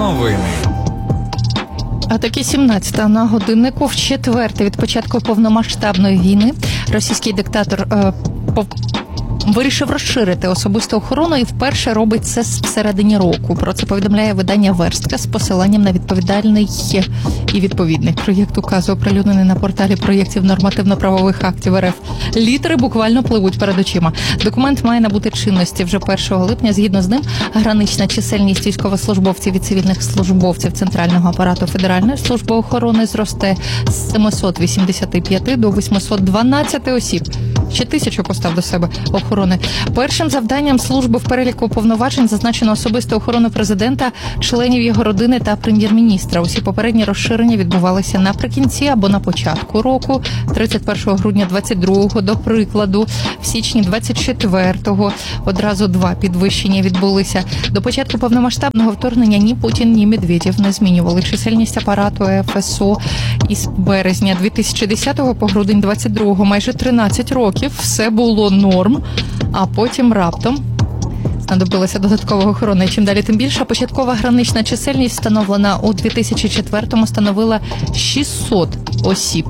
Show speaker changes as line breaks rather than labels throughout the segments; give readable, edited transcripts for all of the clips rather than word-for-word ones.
Новини.
А таки 17-та на годиннику. В четверте від початку повномасштабної війни російський диктатор вирішив розширити особисту охорону і вперше робить це всередині року. Про це повідомляє видання «Верстка» з посиланням на відповідальний і відповідний проєкт указу, оприлюднений на порталі проєктів нормативно-правових актів РФ. Літери буквально пливуть перед очима. Документ має набути чинності вже 1 липня. Згідно з ним, гранична чисельність військовослужбовців і цивільних службовців Центрального апарату Федеральної служби охорони зросте з 785 до 812 осіб. Ще 1000 постав до себе охорони. Першим завданням служби в переліку повноважень зазначено особисту охорону президента, членів його родини та прем'єр-міністра. Усі попередні розширення відбувалися наприкінці або на початку року, 31 грудня 22-го, до прикладу, в січні 24-го. Одразу 2 підвищення відбулися. До початку повномасштабного вторгнення ні Путін, ні Медведєв не змінювали чисельність апарату ФСО із березня 2010-го по грудень 22-го. Майже 13 років все було норм, а потім раптом знадобилася додаткова охорона. І чим далі, тим більше. Початкова гранична чисельність, встановлена у 2004-му, становила 600 осіб.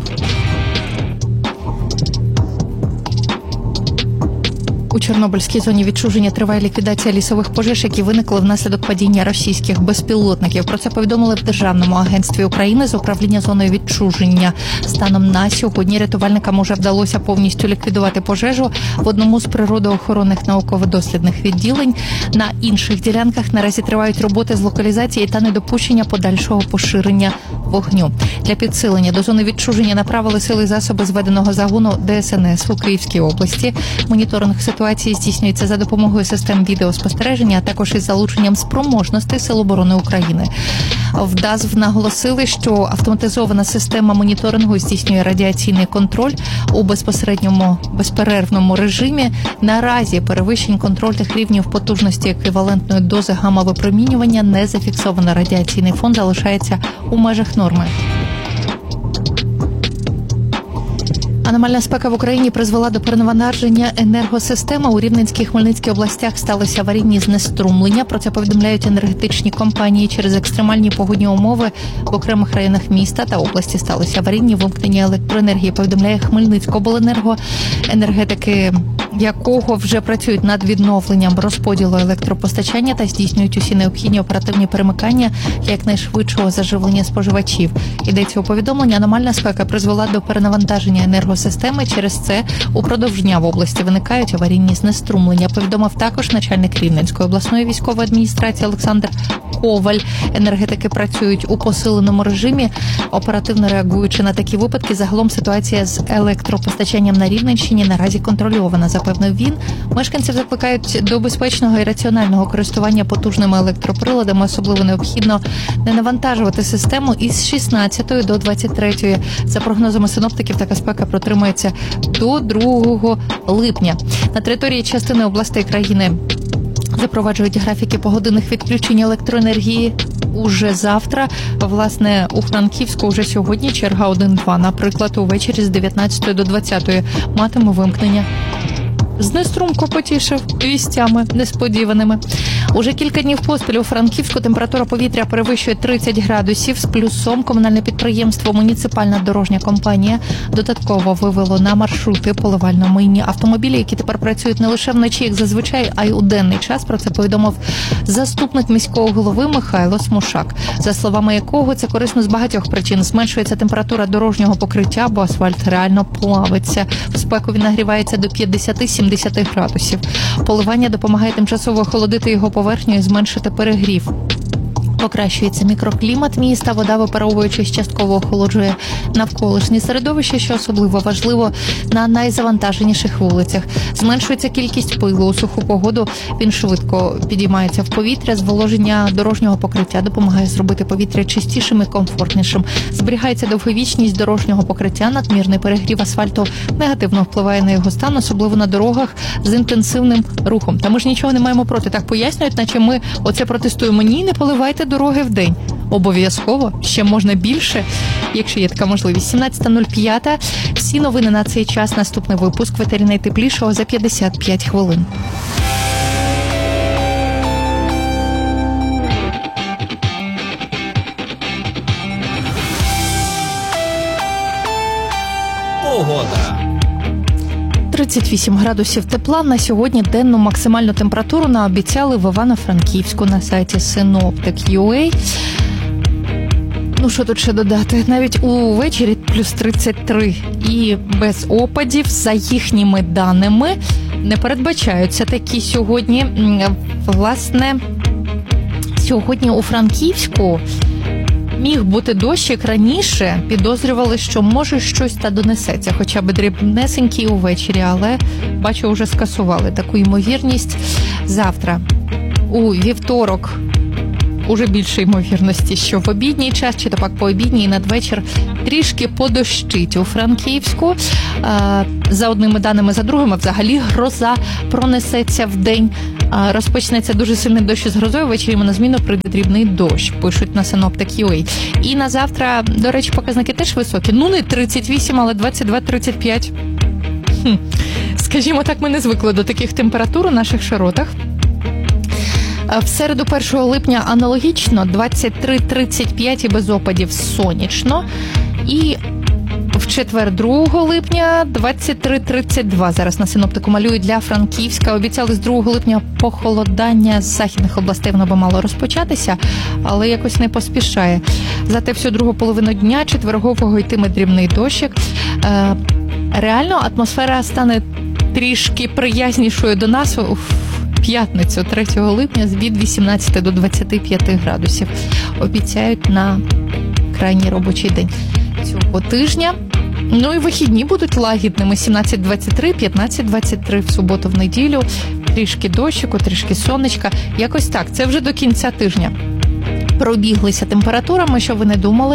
У Чорнобильській зоні відчуження триває ліквідація лісових пожеж, які виникли внаслідок падіння російських безпілотників. Про це повідомили в Державному агентстві України з управління зоною відчуження. Станом на сьогодні рятувальникам уже вдалося повністю ліквідувати пожежу в одному з природоохоронних науково-дослідних відділень. На інших ділянках наразі тривають роботи з локалізації та недопущення подальшого поширення вогню. Для підсилення до зони відчуження направили сили і засоби зведеного загону ДСНС у Київській області. Моніторинг ситуації здійснюється за допомогою систем відеоспостереження, а також із залученням спроможностей Сил оборони України. В ДАЗВ наголосили, що автоматизована система моніторингу здійснює радіаційний контроль у безпосередньому безперервному режимі. Наразі перевищень контрольних рівнів потужності еквівалентної дози гамма-випромінювання не зафіксовано. Радіаційний фон залишається у межах норми. Аномальна спека в Україні призвела до перенавантаження енергосистеми. У Рівненській, Хмельницькій областях сталися аварійні знеструмлення. Про це повідомляють енергетичні компанії. Через екстремальні погодні умови в окремих районах міста та області сталися аварійні вимкнення електроенергії, повідомляє Хмельницькобленерго. Енергетики якого вже працюють над відновленням розподілу електропостачання та здійснюють усі необхідні оперативні перемикання якнайшвидшого заживлення споживачів. Йдеться у повідомленні, аномальна спека призвела до перенавантаження енергосистеми. Через це упродовж дня в області виникають аварійні знеструмлення. Повідомив також начальник Рівненської обласної військової адміністрації Олександр Коваль. Енергетики працюють у посиленому режимі, оперативно реагуючи на такі випадки. Загалом ситуація з електропостачанням на Рівненщині наразі контрольована, запевнив він. Мешканців закликають до безпечного і раціонального користування потужними електроприладами. Особливо необхідно не навантажувати систему із 16 до 23. За прогнозами синоптиків, така спека протримається до 2 липня. На території частини областей країни запроваджують графіки погодинних відключень електроенергії уже завтра. Власне, у Франківську вже сьогодні черга 1-2. Наприклад, увечері з 19 до 20 матиме вимкнення. Знеструмко потішив вістями несподіваними. Уже кілька днів поспіль у Франківську температура повітря перевищує 30 градусів з плюсом. Комунальне підприємство «Муніципальна дорожня компанія» додатково вивело на маршрути поливально-мийні автомобілі, які тепер працюють не лише вночі, як зазвичай, а й у денний час. Про це повідомив заступник міського голови Михайло Смушак, за словами якого це корисно з багатьох причин. Зменшується температура дорожнього покриття, бо асфальт реально плавиться. В спеку він нагрівається до 50-70 градусів. Поливання допомагає тимчасово охолодити його поверхню і зменшити перегрів. Покращується мікроклімат міста, вода, випаровуючись, частково охолоджує навколишнє середовище, що особливо важливо на найзавантаженіших вулицях. Зменшується кількість пилу. У суху погоду він швидко підіймається в повітря. Зволоження дорожнього покриття допомагає зробити повітря чистішим і комфортнішим. Зберігається довговічність дорожнього покриття. Надмірний перегрів асфальту негативно впливає на його стан, особливо на дорогах з інтенсивним рухом. Та ми ж нічого не маємо проти. Так пояснюють, наче ми оце протестуємо. Ні, не поливайте дороги в день. Обов'язково, ще можна більше, якщо є така можливість. 17:05. Всі новини на цей час. Наступний випуск в етері найтеплішого за 55 хвилин. 38 градусів тепла. На сьогодні денну максимальну температуру наобіцяли в Івано-Франківську на сайті Synoptic.ua. Ну, що тут ще додати? Навіть увечері плюс 33 і без опадів, за їхніми даними, не передбачаються такі сьогодні. Власне, сьогодні у Франківську міг бути дощик раніше, підозрювали, що може щось та донесеться, хоча б дрібнесенький увечері, але, бачу, вже скасували таку ймовірність. Завтра, у вівторок, уже більше ймовірності, що в обідній час, чи то пак по обідній, надвечір трішки подощить у Франківську. За одними даними, за другими, взагалі гроза пронесеться в день. Розпочнеться дуже сильний дощ з грозою, ввечері на зміну прийде дрібний дощ, пишуть на Synoptic.ua. І на завтра, до речі, показники теж високі. Ну, не 38, але 22-35. Скажімо так, ми не звикли до таких температур у наших широтах. В середу 1 липня аналогічно 23-35 і без опадів сонячно. І в четвер 2 липня 23-32. Зараз на синоптику малюють для Франківська. Обіцяли з 2 липня похолодання з західних областей, воно би мало розпочатися, але якось не поспішає. Зате всю другу половину дня четвергового йтиме дрібний дощик. Реально атмосфера стане трішки приязнішою до нас у п'ятницю 3 липня від 18 до 25 градусів. Обіцяють на крайній робочий день цього тижня. Ну і вихідні будуть лагідними. 17-23, 15-23 в суботу, в неділю. Трішки дощику, трішки сонечка. Якось так. Це вже до кінця тижня. Пробіглися температурами, щоб ви не думали,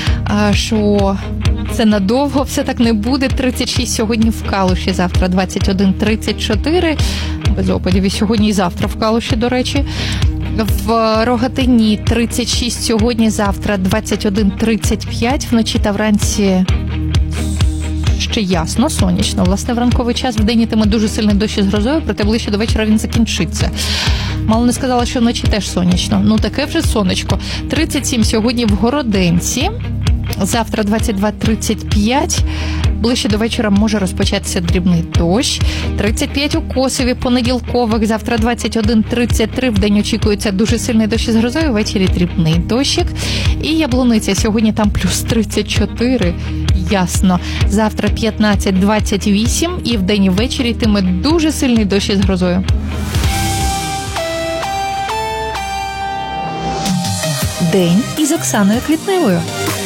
що це надовго, все так не буде. 36 сьогодні в Калуші, завтра 21-34. Без опадів і сьогодні, і завтра в Калуші, до речі. В Рогатині 36 сьогодні, завтра 21-35. Вночі та вранці ще ясно, сонячно. Власне, в ранковий час в день йтиме дуже сильний дощ з грозою, проте ближче до вечора він закінчиться. Мало не сказала, що вночі теж сонячно. Ну, таке вже сонечко. 37 сьогодні в Городенці. Завтра 22-35. Ближче до вечора може розпочатися дрібний дощ. 35 у Косові, понеділкових. Завтра 21-33. Вдень очікується дуже сильний дощ з грозою. Ввечері дрібний дощик. І Яблуниця. Сьогодні там плюс 34. Ясно. Завтра 15-28. І вдень і ввечері йтиме дуже сильний дощ з грозою. День із Оксаною Квітневою.